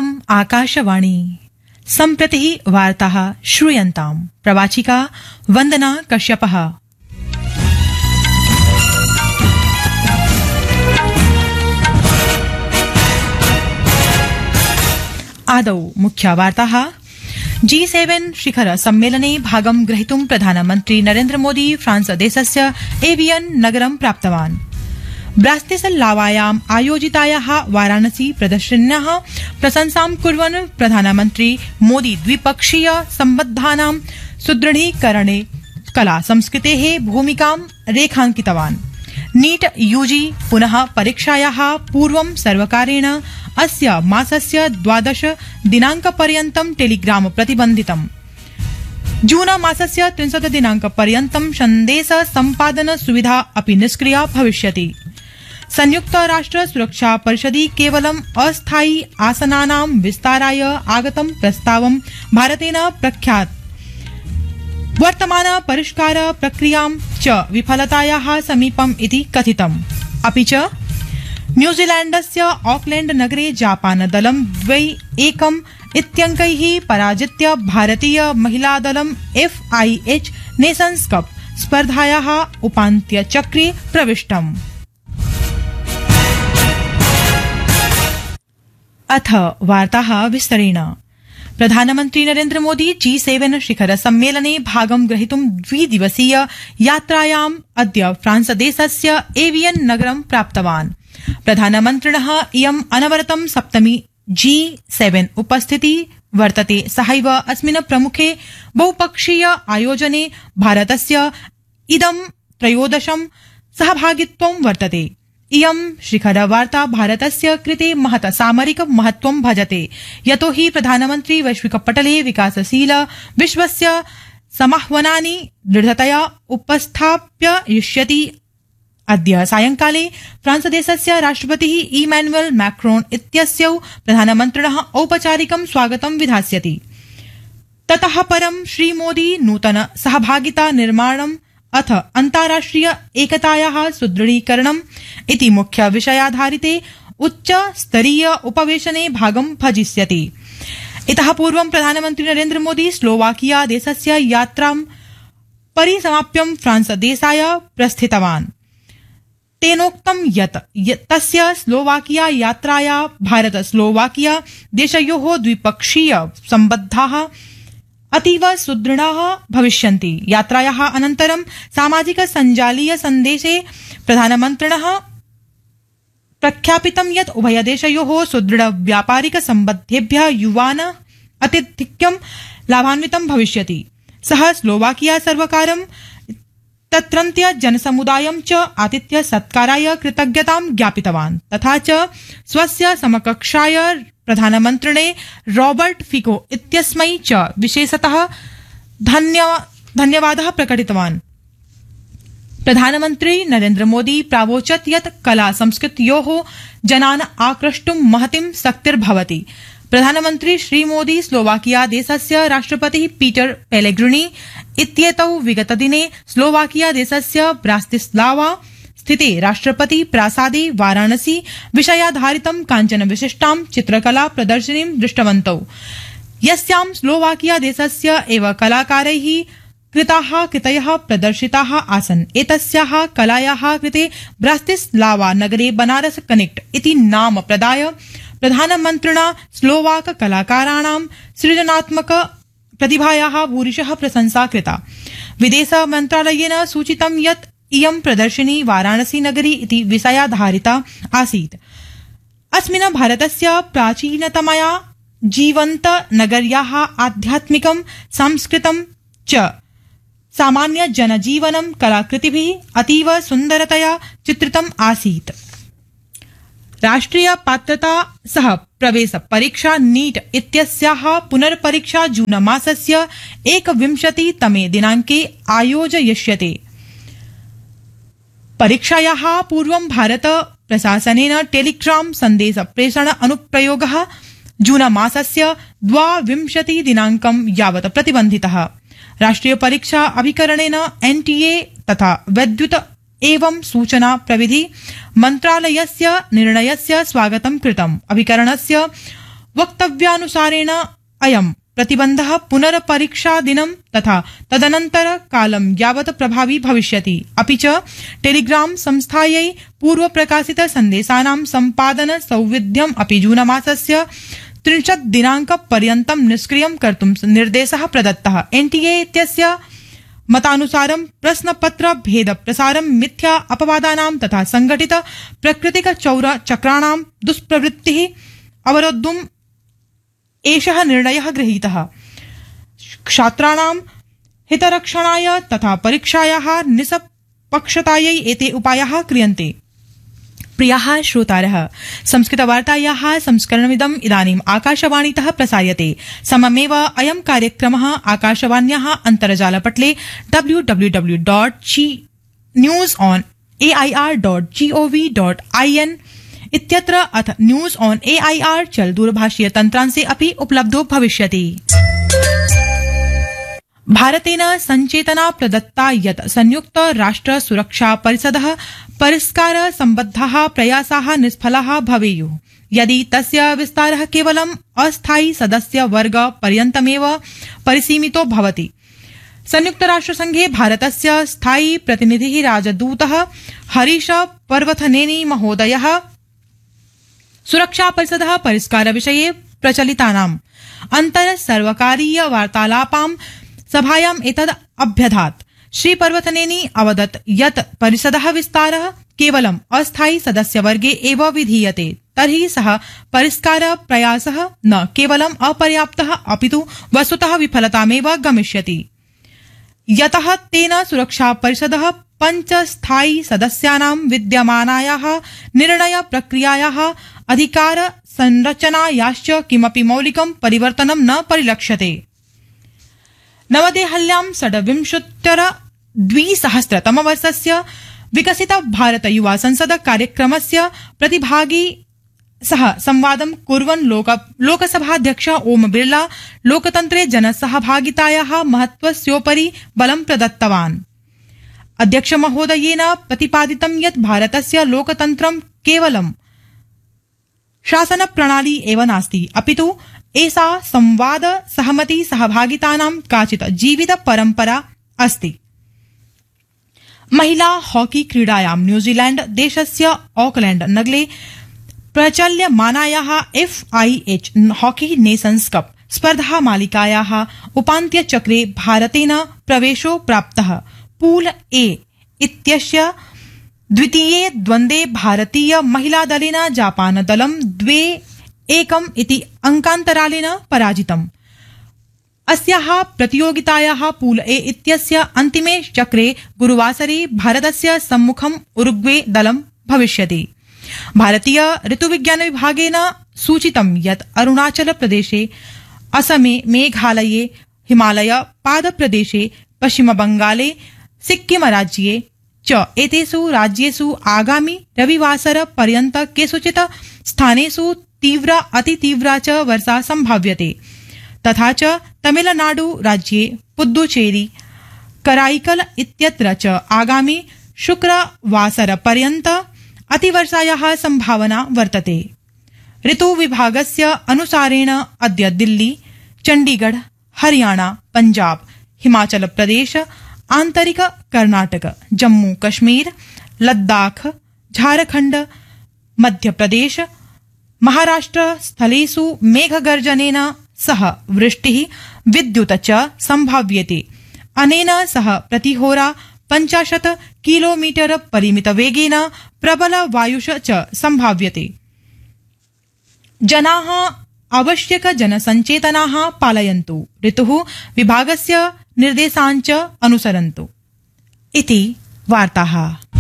इयम् आकाशवाणी सम्प्रति वार्ताः श्रूयन्ताम् प्रवाचिका वन्दना कश्यपः। आदौ मुख्या वार्ताः। G7 शिखर सम्मेलने भागं ग्रहीतुं प्रधानमन्त्री नरेन्द्र मोदी फ्रांस देशस्य एवियन नगरं प्राप्तवान्। ब्रातिस्लावायाम् आयोजितायाः वाराणसी प्रदर्शन्याः प्रशंसां कुर्वन् प्रधानमन्त्री मोदी द्विपक्षीय सम्बन्धानां सुदृढीकरणे कला संस्कृतेः भूमिकां रेखांकितवान्। नीट यूजी पुनः परीक्षायाः पूर्वं सर्वकारेण अस्य मासस्य 12 दिनांकपर्यन्तं टेलीग्राम प्रतिबन्धितम्। जून मासस्य 30 दिनांकपर्यन्तं सन्देश सम्पादन सुविधा अपि निष्क्रिया भविष्यति। संयुक्त राष्ट्र सुरक्षा परिषदि केवलम् अस्थायी आसनानां विस्ताराय आगतं प्रस्तावं भारतेन प्रख्यात्। वर्तमान परिष्कार प्रक्रियां च विफलतायाः समीपम् इति कथितम्। अपि च न्यूजीलैण्डस्य ऑकलैण्ड नगरे जापान दलं 2-1 इत्यङ्कैः पराजित्य भारतीय महिला दलं FIH नेशन्स कप स्पर्धायाः उपान्त्यचक्रे प्रविष्टम्। अथ वार्ताः विस्तरेण। प्रधानमन्त्री नरेन्द्र मोदी G7 शिखर सम्मेलने भागं ग्रहीतुं द्विदिवसीय यात्रायाम् अद्य फ्रांस देशस्य एवियन नगरं प्राप्तवान्। प्रधानमन्त्रिणः इयम् अनवरतं सप्तमी G7 उपस्थितिः वर्तते। सहैव अस्मिन् प्रमुखे बहुपक्षीय आयोजने भारतस्य इदं 13 सहभागित्वं वर्तते। इयं शिखरवार्ता भारतस्य कृते महत् सामरिक महत्वं भजते, यतो हि प्रधानमन्त्री वैश्विकपटले विकासशील विश्वस्य समाह्वानानि दृढतया उपस्थापयिष्यति। अद्य सायंकाले फ्रांस देशस्य राष्ट्रपतिः इमैनुअल मैक्रोन इत्यस्यौ प्रधानमन्त्रिणः औपचारिकं स्वागतं विधास्यति। ततः परं श्रीमोदी नूतन सहभागिता निर्माणम् अथ अन्ताराष्ट्रिय एकतायाः सुदृढीकरणम् इति मुख्य विषयाधारिते उच्च स्तरीय उपवेशने भागं भजिष्यति। इतः पूर्वं प्रधानमन्त्री नरेन्द्र मोदी स्लोवाकिया देशस्य यात्रां परिसमाप्य फ्रांस देशाय प्रस्थितवान्। तेनोक्तं यत् तस्य स्लोवाकिया यात्राया भारत स्लोवाकिया देशयोः द्विपक्षीय सम्बन्धाः अतीव सुदृढाः भविष्यन्ति। यात्रायाः अनन्तरं सामाजिक सञ्जालीय सन्देशे प्रधानमन्त्रिणः प्रख्यापितं यत् उभयदेशयोः सुदृढ व्यापारिक सम्बन्धेभ्यः युवान अत्यधिकं लाभान्वितं भविष्यति। सः स्लोवाकिया सर्वकारं तत्रत्य जनसमुदायं च आतिथ्य सत्काराय कृतज्ञतां ज्ञापितवान्। तथा च स्वस्य समकक्षाय प्रधानमन्त्रिणे रॉबर्ट फिको इत्यस्मै च विशेषतः धन्यवादः प्रकटितवान्। प्रधानमन्त्री नरेन्द्र मोदी प्रावोचत् यत् कला संस्कृत्योः जनान् आक्रष्टुं महतीं शक्तिर्भवति। प्रधानमन्त्री श्रीमोदी स्लोवाकिया देशस्य राष्ट्रपतिः पीटर पेलेग्रिनी इत्येतौ विगतदिने स्लोवाकिया देशस्य ब्रातिस्लावा स्थिते राष्ट्रपति प्रासादे वाराणसी विषयाधारितं काञ्चन विशिष्टां चित्रकला प्रदर्शनीं दृष्टवन्तौ, यस्यां स्लोवाकिया देशस्य एव कलाकारैः कृताः कृतयः प्रदर्शिताः आसन्। एतस्याः कलायाः कृते ब्रातिस्लावा नगरे बनारस कनेक्ट इति नाम प्रदाय प्रधानमन्त्रिणा स्लोवाक कलाकाराणां सृजनात्मक प्रतिभायाः भूरिशः प्रशंसा कृता। विदेश मन्त्रालयेन सूचितं यत् इयं प्रदर्शनी वाराणसी नगरी इति विषयाधारिता आसीत्। अस्मिन् भारतस्य प्राचीनतमया जीवन्त नगर्याः आध्यात्मिकं सांस्कृतिकं च सामान्य जनजीवनं कलाकृतिभिः अतीव सुन्दरतया चित्रितम् आसीत्। राष्ट्रिय पात्रता सह प्रवेश परीक्षा नीट इत्यस्याः पुनर्परीक्षा जून मासस्य 21 दिनाङ्के आयोजयिष्यते। परीक्षायाः पूर्वं भारत प्रशासनेन टेलीग्राम सन्देश प्रेषण अनुप्रयोगः जून मासस्य 22 दिनाङ्कं यावत् प्रतिबन्धितः। राष्ट्रिय परीक्षा अभिकरणेन NTA तथा वैद्युत एवं सूचना प्रविधि मन्त्रालयस्य निर्णयस्य स्वागतं कृतम्। अभिकरणस्य वक्तव्यानुसारेण अयं प्रतिबन्धः पुनर्परीक्षा दिनं तथा तदनन्तर कालं यावत् प्रभावी भविष्यति। अपि च टेलीग्राम संस्थायै पूर्व प्रकाशित सन्देशानां सम्पादन सौविध्यम् अपि जूनमासस्य 30 दिनाङ्कपर्यन्तं निष्क्रियं कर्तुं निर्देशः प्रदत्तः। एनटीए इत्यस्य मतानुसारं प्रश्नपत्र भेद प्रसारं मिथ्या अपवादानां तथा संगठित प्राकृतिक चक्राणां दुष्प्रवृत्तिः अवरोद्धुम् एषः निर्णयः गृहीतः। छात्राणां हितरक्षणाय तथा परीक्षायाः निष्पक्षतायै एते उपायाः क्रियन्ते। प्रियाः श्रोतारः, संस्कृतवार्तायाः संस्करणमिदम् इदानीम् आकाशवाणीतः प्रसार्यते। सममेव अयं कार्यक्रमः आकाशवाण्याः अन्तर्जालपटले www.newsonair.gov.in इत्यत्र अथ न्यूज ऑन एआईआर चल दूरभाषीय तन्त्रांशे अपि उपलब्धो भविष्यति। भारतेन संचेतना प्रदत्ता यत् संयुक्त राष्ट्र सुरक्षा परिषदः परिष्कार सम्बद्धाः प्रयासाः निष्फलाः भवेयुः यदि तस्य विस्तारः केवलम् अस्थायी सदस्य वर्ग पर्यन्तमेव परिसीमितो भवति। संयुक्त राष्ट्र संघे भारतस्य स्थायी प्रतिनिधिः राजदूतः हरीश पर्वथनेनी महोदयः सुरक्षा परिषदः परिष्कार विषये प्रचलितानाम् अन्तर सर्वकारीय वार्तालापां सभायाम् एतद् अभ्यधात्। श्री पर्वतनेनी अवदत् यत् परिषदः विस्तारः केवलम् अस्थायी सदस्यवर्गे एव विधीयते तर्हि सः परिष्कार प्रयासः न केवलम् अपर्याप्तः अपितु वस्तुतः विफलतामेव गमिष्यति। यतः तेन सुरक्षा परिषदः 5 स्थायी सदस्यानां विद्यमानायाः निर्णय प्रक्रियायाः अधिकार संरचनायाश्च किमपि मौलिकं परिवर्तनं न परिलक्ष्यते। नवदेहल्यां 2020 विकसित भारत युवा संसद कार्यक्रमस्य प्रतिभागी सह संवादं कुर्वन् लोकसभाध्यक्ष ओम बिरला लोकतन्त्रे जनसहभागितायाः महत्त्वस्योपरि बलं प्रदत्तवान्। अध्यक्ष महोदयेन प्रतिपादितं यत् भारतस्य लोकतन्त्रं केवलं शासन प्रणाली एव नास्ति अपितु एषा संवाद सहमति सहभागितानां काचित् जीवित परम्परा अस्ति। महिला हॉकी क्रीडायां न्यूजीलैंड देशस्य ऑकलैंड नगरे प्रचल्यमानायाः FIH हॉकी नेशन्स कप स्पर्धा मालिकायाः उपान्त्यचक्रे भारतेन प्रवेशो प्राप्तः। पूल ए इत्यस्य द्वितीये द्वन्द्वे भारतीय महिला दलेन जापान दलं 2-1 इति अंकान्तरालेन पराजितम्। अस्याः प्रतियोगितायाः पूल ए इत्यस्य अन्तिमे चक्रे गुरुवासरे भारतस्य सम्मुखम् उरुग्वे दलं भविष्यति। भारतीय ऋतुविज्ञान विभागेन सूचितं यत् अरुणाचल प्रदेशे, असमे, मेघालये, हिमालय पादप्रदेशे, पश्चिम बंगाले, सिक्किम राज्ये च एतेषु राज्येषु आगामि रविवासर पर्यन्त केषुचित् स्थानेषु तीव्र अतितीव्रा च वर्षा संभाव्यते। तथा च तमिलनाडु राज्ये पुद्दुचेरी, कराईकल इत्यत्र च आगामि शुक्रवासर पर्यन्त अतिवर्षायाः संभावना वर्तते। ऋतु विभागस्य अनुसारेण अद्य दिल्ली, चण्डीगढ़, हरियाणा, पंजाब, हिमाचल प्रदेश, आन्तरिक कर्णाटक, जम्मू कश्मीर, लद्दाख, झारखंड, मध्यप्रदेश, महाराष्ट्र स्थलेषु मेघगर्जनेन सह वृष्टिः विद्युत च संभाव्यते। अनेन सह प्रतिहोरा 50 किलोमीटर परिमितवेगेन प्रबल वायुष च संभाव्यते। जनाः आवश्यक जनसञ्चेतनाः पालयन्तु, ऋतुः विभागस्य निर्देशान् च अनुसरन्तु। इति वार्ताः।